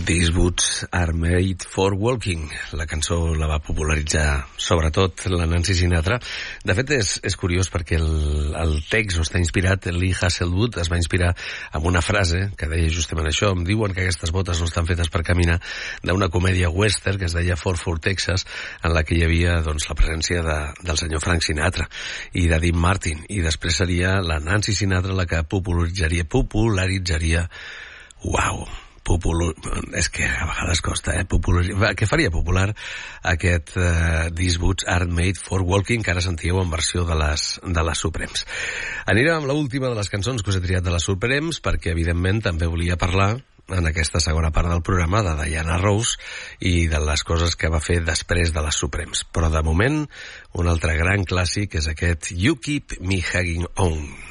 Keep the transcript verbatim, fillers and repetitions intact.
These Boots Are Made for Walking. La cançó la va popularitzar sobretot la Nancy Sinatra. De fet, és, és curiós perquè el, el text està inspirat, Lee Hasselwood es va inspirar amb una frase que deia justament això: em diuen que aquestes botes no estan fetes per caminar, d'una comèdia western que es deia Fort Fort, Texas, en la que hi havia doncs, la presència de, del senyor Frank Sinatra i de Dean Martin, i després seria la Nancy Sinatra la que popularitzaria, popularitzaria, uau, Popular, és que a vegades costa, eh? Popular, que faria popular aquest uh, These Boots Are Made for Walking, que ara sentíeu en versió de les, de les Supremes. Anirem amb l'última de les cançons que us he triat de les Supremes, perquè evidentment també volia parlar en aquesta segona part del programa de Diana Ross i de les coses que va fer després de les Supremes. Però de moment, un altre gran clàssic és aquest You Keep Me Hanging On.